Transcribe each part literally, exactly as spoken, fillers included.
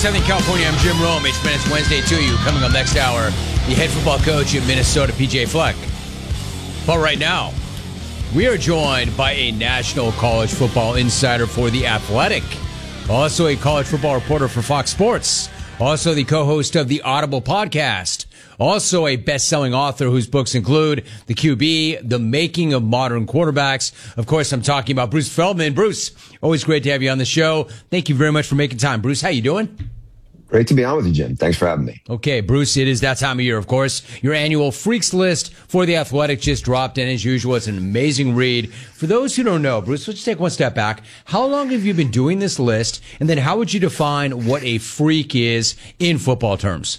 Southern California. I'm Jim Rome. H Minutes Wednesday to you. Coming up next hour, the head football coach at Minnesota, P J Fleck. But right now, we are joined by a national college football insider for The Athletic, also a college football reporter for Fox Sports, also the co-host of the Audible podcast, also a best-selling author whose books include The Q B, The Making of Modern Quarterbacks. Of course, I'm talking about Bruce Feldman. Bruce, always great to have you on the show. Thank you very much for making time. Bruce, how you doing? Great to be on with you, Jim. Thanks for having me. Okay, Bruce, it is that time of year, of course. Your annual Freaks List for The Athletic just dropped, and as usual, it's an amazing read. For those who don't know, Bruce, let's take one step back. How long have you been doing this list, and then how would you define what a freak is in football terms?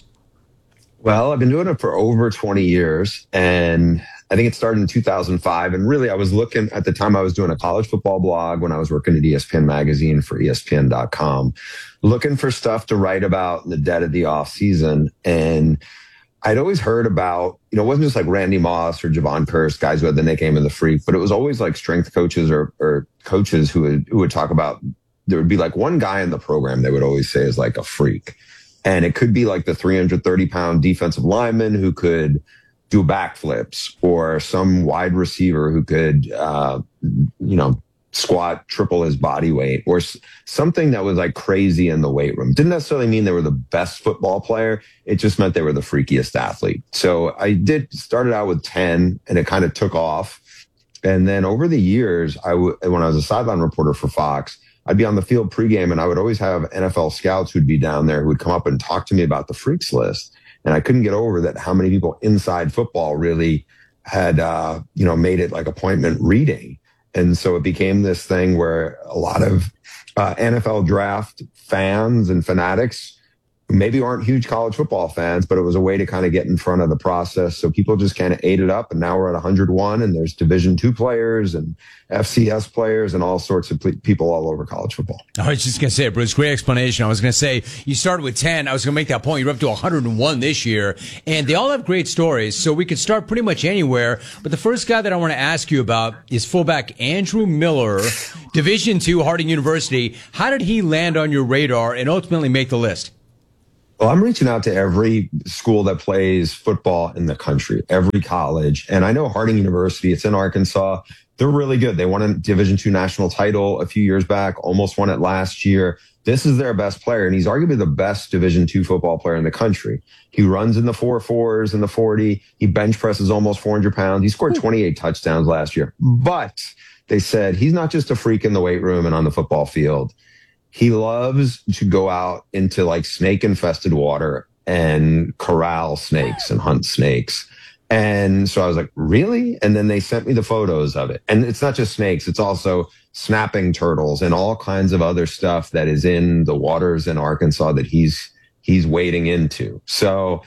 Well, I've been doing it for over twenty years, and I think it started in two thousand five. And really, I was looking at the time I was doing a college football blog when I was working at E S P N Magazine for E S P N dot com, looking for stuff to write about in the dead of the off season. And I'd always heard about, you know, it wasn't just like Randy Moss or Javon Curse, guys who had the nickname of the Freak, but it was always like strength coaches or, or coaches who would, who would talk about, there would be like one guy in the program they would always say is like a freak. And it could be like the three hundred thirty pound defensive lineman who could do backflips, or some wide receiver who could, uh, you know, squat triple his body weight, or s- something that was like crazy in the weight room. Didn't necessarily mean they were the best football player. It just meant they were the freakiest athlete. So I did started out with ten, and it kind of took off. And then over the years, I w- when I was a sideline reporter for Fox, I'd be on the field pregame, and I would always have N F L scouts who'd be down there who would come up and talk to me about the Freaks List. And I couldn't get over that, how many people inside football really had, uh, you know, made it like appointment reading. And so it became this thing where a lot of uh, N F L draft fans and fanatics who maybe aren't huge college football fans, but it was a way to kind of get in front of the process. So people just kind of ate it up, and now we're at one hundred one, and there's Division two players and F C S players and all sorts of people all over college football. I was just going to say, Bruce, great explanation. I was going to say, you started with ten. I was going to make that point. You're up to one hundred one this year, and they all have great stories, so we could start pretty much anywhere. But the first guy that I want to ask you about is fullback Andrew Miller, Division two, Harding University. How did he land on your radar and ultimately make the list? Well, I'm reaching out to every school that plays football in the country, every college. And I know Harding University, it's in Arkansas. They're really good. They won a Division two national title a few years back, almost won it last year. This is their best player, and he's arguably the best Division two football player in the country. He runs in the four fours and the forty. He bench presses almost four hundred pounds. He scored twenty-eight touchdowns last year. But they said he's not just a freak in the weight room and on the football field. He loves to go out into like snake infested water and corral snakes and hunt snakes. And so I was like, really? And then they sent me the photos of it. And it's not just snakes. It's also snapping turtles and all kinds of other stuff that is in the waters in Arkansas that he's, he's wading into. So,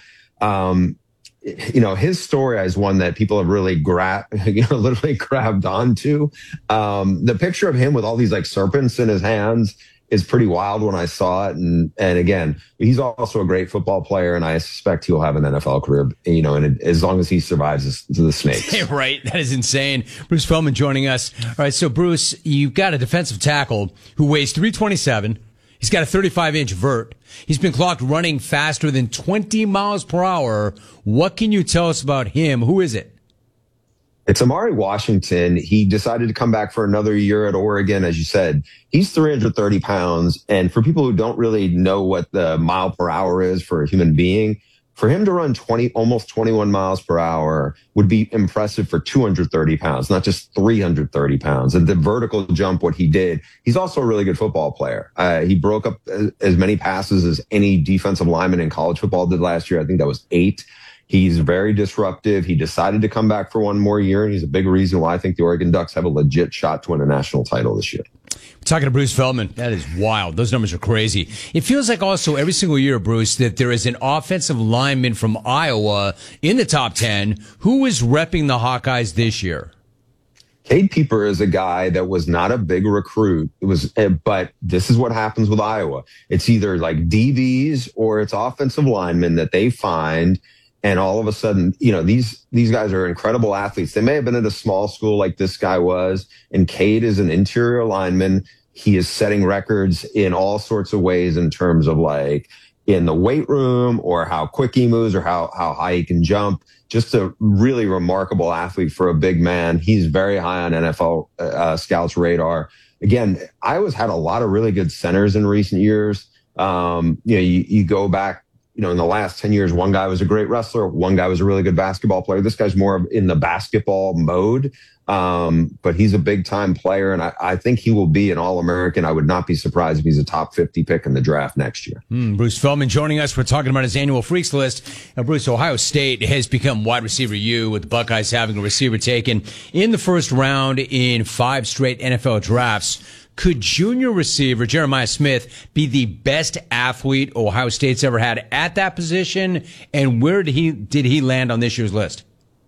um, you know, his story is one that people have really grabbed, you know, literally grabbed onto. Um, the picture of him with all these like serpents in his hands is pretty wild when I saw it. And, and again, he's also a great football player, and I suspect he'll have an N F L career, you know, and as long as he survives the, the snakes. Right. That is insane. Bruce Feldman joining us. All right. So Bruce, you've got a defensive tackle who weighs three twenty-seven. He's got a thirty-five inch vert. He's been clocked running faster than twenty miles per hour. What can you tell us about him? Who is it? It's Amari Washington. He decided to come back for another year at Oregon. As you said, he's three hundred thirty pounds. And for people who don't really know what the mile per hour is for a human being, for him to run twenty, almost twenty-one miles per hour would be impressive for two hundred thirty pounds, not just three hundred thirty pounds. And the vertical jump, what he did, he's also a really good football player. Uh, he broke up as many passes as any defensive lineman in college football did last year. I think that was eight. He's very disruptive. He decided to come back for one more year, and he's a big reason why I think the Oregon Ducks have a legit shot to win a national title this year. We're talking to Bruce Feldman. That is wild. Those numbers are crazy. It feels like also every single year, Bruce, that there is an offensive lineman from Iowa in the top ten. Who is repping the Hawkeyes this year? Cade Pieper is a guy that was not a big recruit. It was, but this is what happens with Iowa. It's either like D Bs or it's offensive linemen that they find. And all of a sudden, you know, these, these guys are incredible athletes. They may have been at a small school like this guy was. And Cade is an interior lineman. He is setting records in all sorts of ways in terms of like in the weight room or how quick he moves or how, how high he can jump. Just a really remarkable athlete for a big man. He's very high on N F L uh, scouts radar. Again, Iowa's had a lot of really good centers in recent years. Um, you know, you, you go back, you know, in the last ten years, one guy was a great wrestler. One guy was a really good basketball player. This guy's more in the basketball mode. Um, but he's a big time player, and I, I think he will be an All-American. I would not be surprised if he's a top fifty pick in the draft next year. Mm, Bruce Feldman joining us. We're talking about his annual Freaks list. Now, Bruce, Ohio State has become wide receiver U, with the Buckeyes having a receiver taken in the first round in five straight N F L drafts. Could junior receiver Jeremiah Smith be the best athlete Ohio State's ever had at that position? And where did he did he land on this year's list?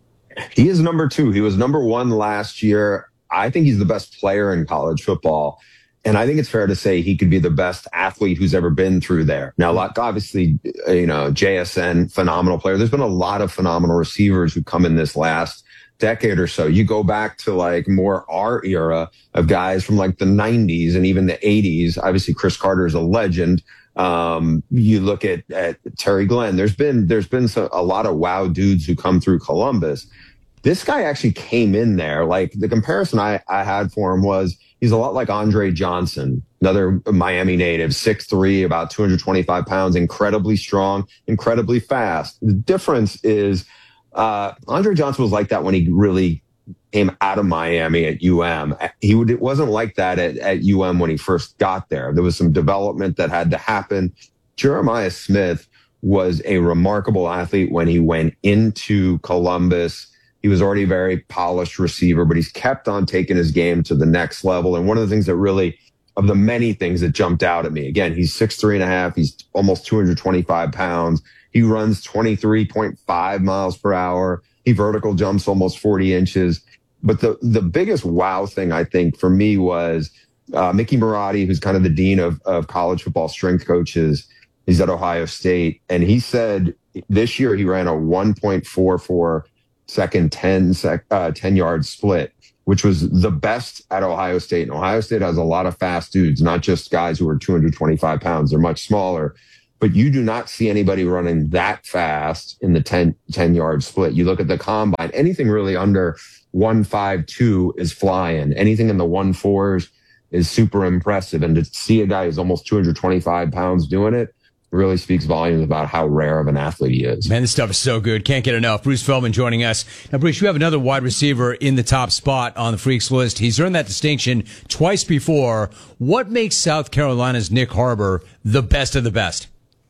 He is number two. He was number one last year. I think he's the best player in college football. And I think it's fair to say he could be the best athlete who's ever been through there. Now, like, obviously, you know, J S N, phenomenal player. There's been a lot of phenomenal receivers who come in this last decade or so. You go back to like more our era of guys from like the nineties and even the eighties. Obviously, Chris Carter is a legend. Um, you look at, at Terry Glenn. There's been, there's been so, a lot of wow dudes who come through Columbus. This guy actually came in there. Like the comparison I, I had for him was he's a lot like Andre Johnson, another Miami native, six three, about two hundred twenty-five pounds, incredibly strong, incredibly fast. The difference is, uh, Andre Johnson was like that when he really came out of Miami at U M. He would, it wasn't like that at, at U M when he first got there. There was some development that had to happen. Jeremiah Smith was a remarkable athlete when he went into Columbus. He was already a very polished receiver, but he's kept on taking his game to the next level. And one of the things that really, of the many things that jumped out at me, again, he's six three and a half. He's almost two hundred twenty-five pounds. He runs twenty-three point five miles per hour. He vertical jumps almost forty inches. But the, the biggest wow thing, I think, for me was uh, Mickey Marotti, who's kind of the dean of, of college football strength coaches. He's at Ohio State. And he said this year he ran a one point four four second ten, sec, uh, ten yard split, which was the best at Ohio State. And Ohio State has a lot of fast dudes, not just guys who are two hundred twenty-five pounds. They're much smaller. But you do not see anybody running that fast in the ten, ten yard split. You look at the combine, anything really under one five two is flying. Anything in the one fours is super impressive. And to see a guy who's almost two hundred twenty-five pounds doing it really speaks volumes about how rare of an athlete he is. Man, this stuff is so good. Can't get enough. Bruce Feldman joining us. Now, Bruce, you have another wide receiver in the top spot on the Freaks list. He's earned that distinction twice before. What makes South Carolina's Nick Harbor the best of the best?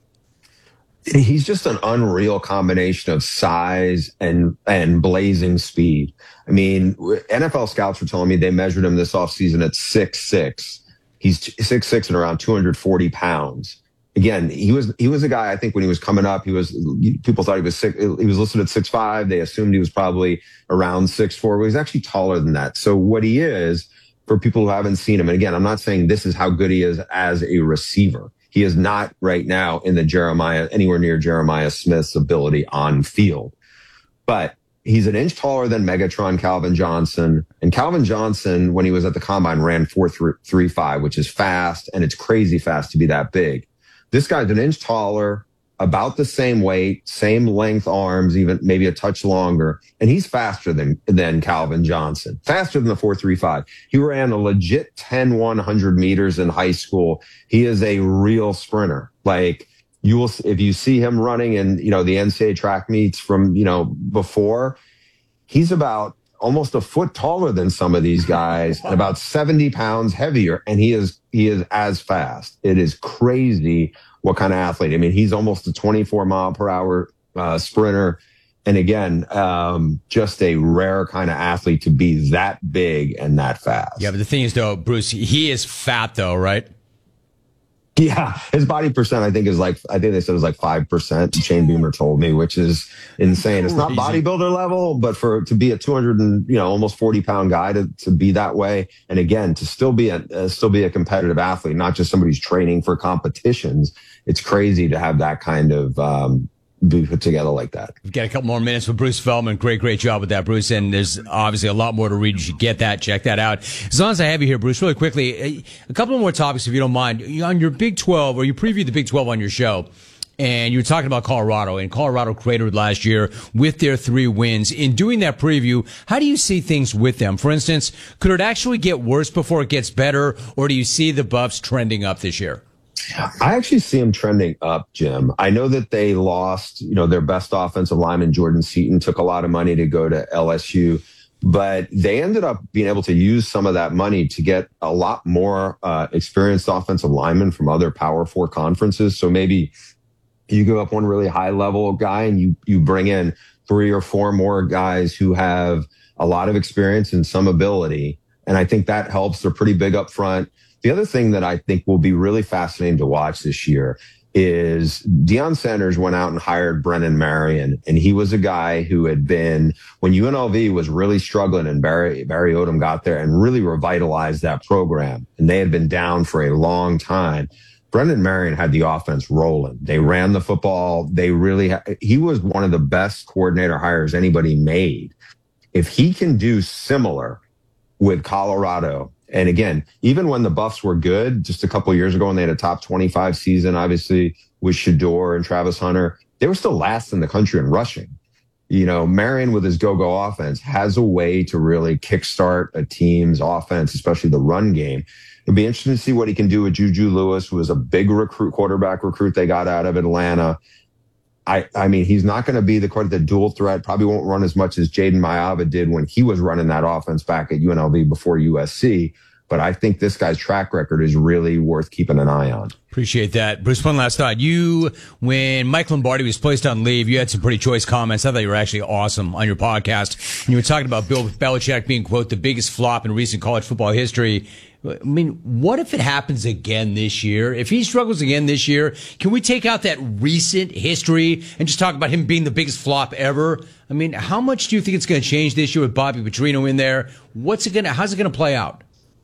He's just an unreal combination of size and and blazing speed. I mean, N F L scouts were telling me they measured him this offseason at six six. He's six six and around two hundred forty pounds. Again, he was he was a guy, I think, when he was coming up, he was people thought he was six, he was listed at six five. They assumed he was probably around six four, but he's actually taller than that. So what he is, for people who haven't seen him, and again, I'm not saying this is how good he is as a receiver. He is not right now in the Jeremiah, anywhere near Jeremiah Smith's ability on field. But he's an inch taller than Megatron Calvin Johnson. And Calvin Johnson, when he was at the combine, ran four three five, which is fast, and it's crazy fast to be that big. This guy's an inch taller, about the same weight, same length arms, even maybe a touch longer. And he's faster than, than Calvin Johnson, faster than the four three five. He ran a legit ten one hundred meters in high school. He is a real sprinter. Like you will, if you see him running in, you know, the N C double A track meets from, you know, before, he's about almost a foot taller than some of these guys and about seventy pounds heavier. And he is, he is as fast. It is crazy what kind of athlete. I mean, he's almost a twenty-four mile per hour uh, sprinter. And again, um, just a rare kind of athlete to be that big and that fast. Yeah, but the thing is, though, Bruce, he is fat, though, right? Yeah, his body percent, I think, is like, I think they said it was like five percent. Shane Beamer told me, which is insane. It's not bodybuilder level, but for to be a two hundred and, you know, almost forty pound guy to, to be that way. And again, to still be a, uh, still be a competitive athlete, not just somebody who's training for competitions. It's crazy to have that kind of, um, be put together like that. We've got a couple more minutes with Bruce Feldman. Great, great job with that, Bruce. And there's obviously a lot more to read. You should get that, check that out. As long as I have you here, Bruce, really quickly, a couple more topics, if you don't mind. On your Big twelve, or you previewed the Big twelve on your show, and you were talking about Colorado, and Colorado cratered last year with their three wins. In doing that preview, how do you see things with them? For instance, could it actually get worse before it gets better, or do you see the Buffs trending up this year? I actually see them trending up, Jim. I know that they lost, you know, their best offensive lineman, Jordan Seaton, took a lot of money to go to L S U, but they ended up being able to use some of that money to get a lot more uh, experienced offensive linemen from other Power Four conferences. So maybe you go up one really high level guy and you, you bring in three or four more guys who have a lot of experience and some ability. And I think that helps. They're pretty big up front. The other thing that I think will be really fascinating to watch this year is Deion Sanders went out and hired Brennan Marion. And he was a guy who had been, when U N L V was really struggling and Barry, Barry Odom got there and really revitalized that program. And they had been down for a long time. Brendan Marion had the offense rolling. They ran the football. They really, ha- he was one of the best coordinator hires anybody made. If he can do similar with Colorado, and again, even when the Buffs were good just a couple of years ago and they had a top twenty-five season, obviously with Shador and Travis Hunter, they were still last in the country in rushing. You know, Marion with his go-go offense has a way to really kickstart a team's offense, especially the run game. It'll be interesting to see what he can do with Juju Lewis, who was a big recruit, quarterback recruit they got out of Atlanta. I, I mean, he's not going to be the the dual threat. Probably won't run as much as Jaden Maiava did when he was running that offense back at U N L V before U S C. But I think this guy's track record is really worth keeping an eye on. Appreciate that. Bruce, one last thought. You, when Mike Lombardi was placed on leave, you had some pretty choice comments. I thought you were actually awesome on your podcast. And you were talking about Bill Belichick being, quote, the biggest flop in recent college football history. I mean, what if it happens again this year? If he struggles again this year, can we take out that recent history and just talk about him being the biggest flop ever? I mean, how much do you think it's going to change this year with Bobby Petrino in there? What's it going to, how's it going to play out?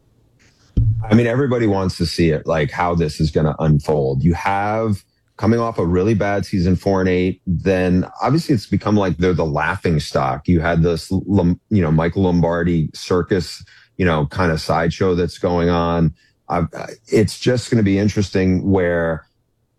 I mean, everybody wants to see it, like how this is going to unfold. You have coming off a really bad season, four and eight, then obviously it's become like they're the laughing stock. You had this, you know, Michael Lombardi circus, you know, kind of sideshow that's going on. Uh, it's just going to be interesting where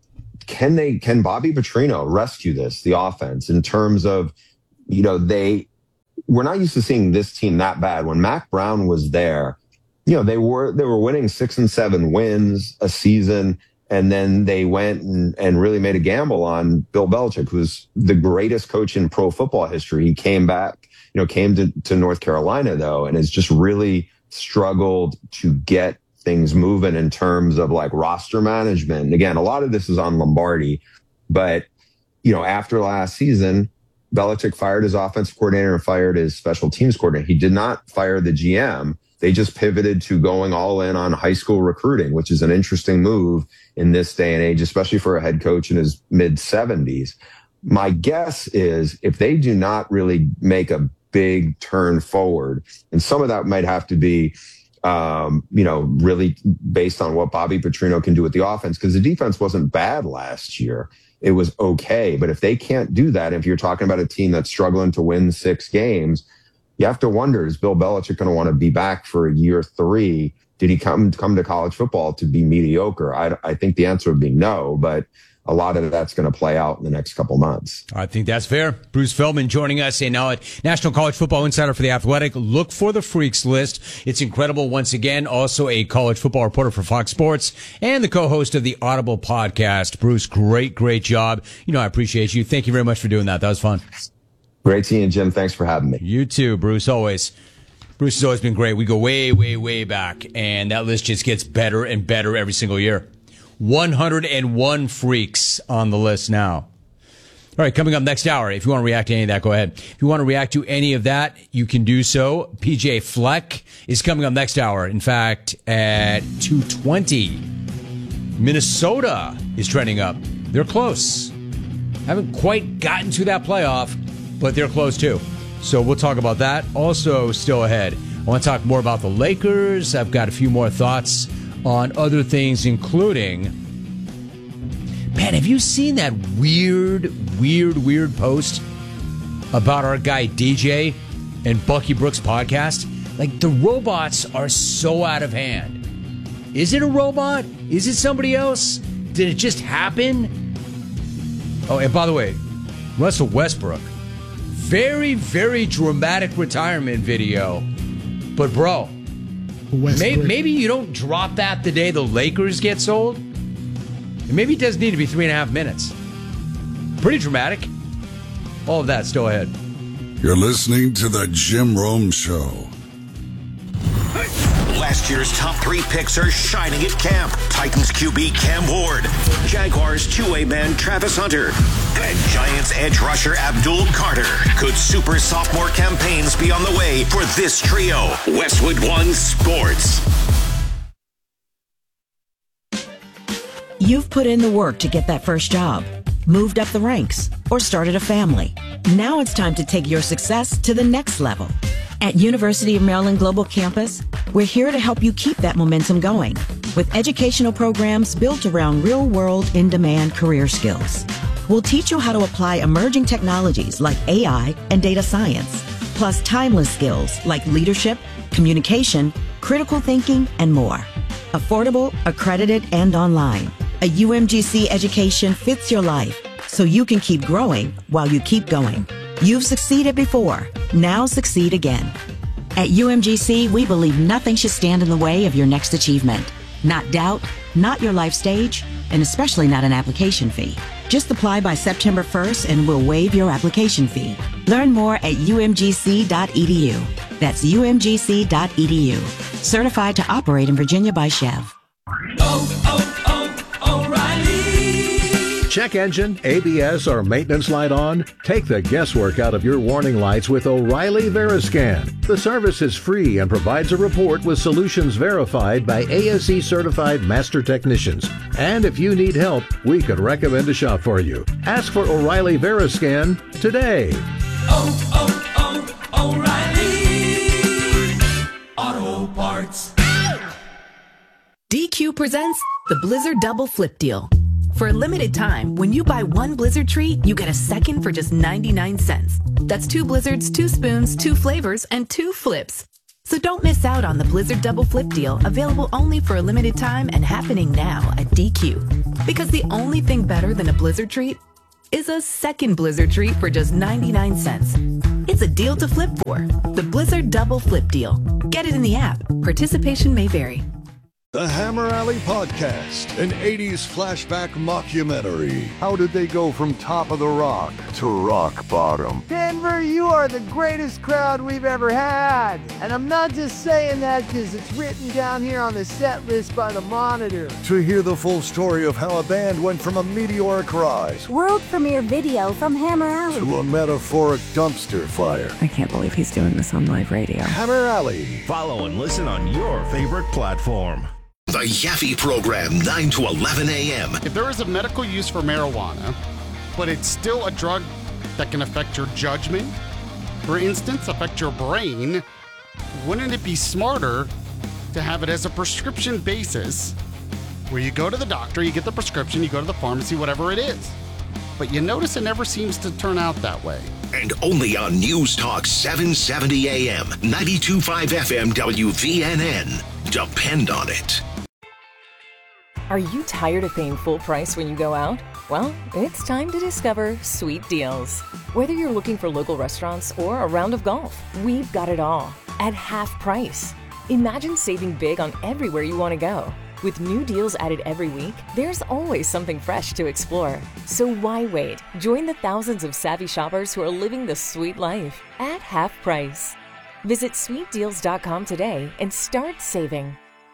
can they, can Bobby Petrino rescue this, the offense, in terms of, you know, they, we're not used to seeing this team that bad. When Mac Brown was there, you know, they were, they were winning six and seven wins a season. And then they went and, and really made a gamble on Bill Belichick, who's the greatest coach in pro football history. He came back, you know, came to, to North Carolina, though, and has just really struggled to get things moving in terms of like roster management. And again, a lot of this is on Lombardi. But, you know, after last season, Belichick fired his offensive coordinator and fired his special teams coordinator. He did not fire the G M. They just pivoted to going all in on high school recruiting, which is an interesting move in this day and age, especially for a head coach in his mid seventies. My guess is if they do not really make a big turn forward, and some of that might have to be, um, you know, really based on what Bobby Petrino can do with the offense, because the defense wasn't bad last year. It was okay. But if they can't do that, if you're talking about a team that's struggling to win six games, you have to wonder, is Bill Belichick going to want to be back for year three? Did he come come to college football to be mediocre? I, I think the answer would be no, but a lot of that's going to play out in the next couple months. I think that's fair. Bruce Feldman joining us, a now National College Football Insider for The Athletic. Look for the Freaks list. It's incredible. Once again, also a college football reporter for Fox Sports and the co-host of the Audible podcast. Bruce, great, great job. You know, I appreciate you. Thank you very much for doing that. That was fun. Great seeing you, Jim. Thanks for having me. You too, Bruce, always. Bruce has always been great. We go way, way, way back, and that list just gets better and better every single year. one hundred one freaks on the list now. All right, coming up next hour, if you want to react to any of that, go ahead. If you want to react to any of that, you can do so. P J Fleck is coming up next hour. In fact, at two twenty, Minnesota is trending up. They're close. Haven't quite gotten to that playoff, but they're close too. So we'll talk about that. Also, still ahead, I want to talk more about the Lakers. I've got a few more thoughts on other things, including Man, have you seen that weird, weird, weird post about our guy D J and Bucky Brooks' podcast? Like, the robots are so out of hand. Is it a robot? Is it somebody else? Did it just happen? Oh, and by the way, Russell Westbrook, very, very dramatic retirement video. But, bro, may, maybe you don't drop that the day the Lakers get sold. Maybe it does need to be three and a half minutes. Pretty dramatic. All of that still ahead. You're listening to the Jim Rome Show. Last year's top three picks are shining at camp. Titans Q B Cam Ward, Jaguars two-way man Travis Hunter, and Giants edge rusher Abdul Carter. Could super sophomore campaigns be on the way for this trio? Westwood One Sports. You've put in the work to get that first job, moved up the ranks, or started a family. Now it's time to take your success to the next level. At University of Maryland Global Campus, we're here to help you keep that momentum going with educational programs built around real-world, in-demand career skills. We'll teach you how to apply emerging technologies like A I and data science, plus timeless skills like leadership, communication, critical thinking, and more. Affordable, accredited, and online. A U M G C education fits your life, so you can keep growing while you keep going. You've succeeded before. Now succeed again. At U M G C, we believe nothing should stand in the way of your next achievement. Not doubt, not your life stage, and especially not an application fee. Just apply by September first and we'll waive your application fee. Learn more at U M G C dot E D U. That's U M G C dot E D U. Certified to operate in Virginia by Chev. Oh, oh, oh, O'Reilly. Check engine, A B S, or maintenance light on? Take the guesswork out of your warning lights with O'Reilly Veriscan. The service is free and provides a report with solutions verified by A S E certified master technicians. And if you need help, we could recommend a shop for you. Ask for O'Reilly Veriscan today. Oh, oh, oh, O'Reilly Auto Parts. D Q presents the Blizzard Double Flip Deal. For a limited time, when you buy one Blizzard treat, you get a second for just ninety-nine cents. That's two Blizzards, two spoons, two flavors, and two flips. So don't miss out on the Blizzard Double Flip Deal, available only for a limited time and happening now at D Q. Because the only thing better than a Blizzard treat is a second Blizzard treat for just ninety-nine cents. It's a deal to flip for. The Blizzard Double Flip Deal. Get it in the app. Participation may vary. The Hammer Alley Podcast, an eighties flashback mockumentary. How did they go from top of the rock to rock bottom? Denver, you are the greatest crowd we've ever had. And I'm not just saying that because it's written down here on the set list by the Monitor. To hear the full story of how a band went from a meteoric rise, world premiere video from Hammer Alley, to a metaphoric dumpster fire. I can't believe he's doing this on live radio. Hammer Alley. Follow and listen on your favorite platform. The Yaffe Program, nine to eleven a.m. If there is a medical use for marijuana, but it's still a drug that can affect your judgment, for instance, affect your brain, wouldn't it be smarter to have it as a prescription basis where you go to the doctor, you get the prescription, you go to the pharmacy, whatever it is. But you notice it never seems to turn out that way. And only on News Talk seven seventy a.m., ninety-two point five F M W V N N. Depend on it. Are you tired of paying full price when you go out? Well, it's time to discover Sweet Deals. Whether you're looking for local restaurants or a round of golf, we've got it all at half price. Imagine saving big on everywhere you want to go. With new deals added every week, there's always something fresh to explore. So why wait? Join the thousands of savvy shoppers who are living the sweet life at half price. Visit sweet deals dot com today and start saving.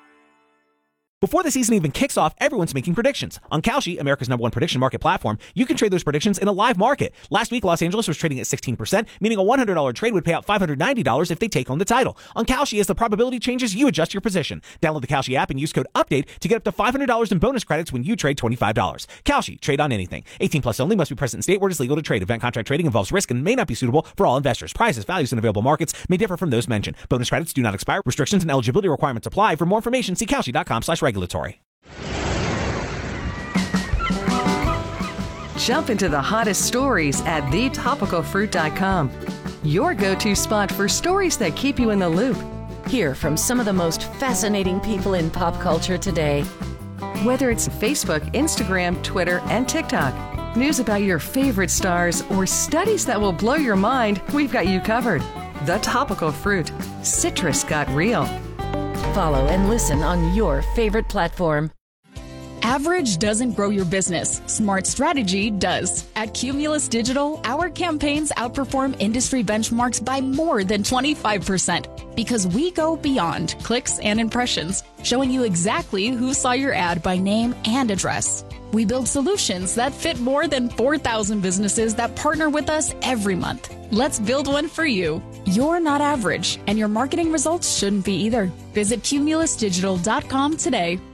Before the season even kicks off, everyone's making predictions. On Kalshi, America's number one prediction market platform, you can trade those predictions in a live market. Last week, Los Angeles was trading at sixteen percent, meaning a one hundred dollars trade would pay out five hundred ninety dollars if they take home the title. On Kalshi, as the probability changes, you adjust your position. Download the Kalshi app and use code UPDATE to get up to five hundred dollars in bonus credits when you trade twenty-five dollars. Kalshi, trade on anything. eighteen plus only, must be present in state where it is legal to trade. Event contract trading involves risk and may not be suitable for all investors. Prices, values, and available markets may differ from those mentioned. Bonus credits do not expire. Restrictions and eligibility requirements apply. For more information, see kalshi dot com slash regulatory. Jump into the hottest stories at the topical fruit dot com. Your go-to spot for stories that keep you in the loop. Hear from some of the most fascinating people in pop culture today. Whether it's Facebook, Instagram, Twitter, and TikTok, news about your favorite stars, or studies that will blow your mind, we've got you covered. The Topical Fruit. Citrus got real. Follow and listen on your favorite platform. Average doesn't grow your business. Smart strategy does. At Cumulus Digital, our campaigns outperform industry benchmarks by more than twenty-five percent because we go beyond clicks and impressions, showing you exactly who saw your ad by name and address. We build solutions that fit more than four thousand businesses that partner with us every month. Let's build one for you. You're not average, and your marketing results shouldn't be either. Visit cumulus digital dot com today.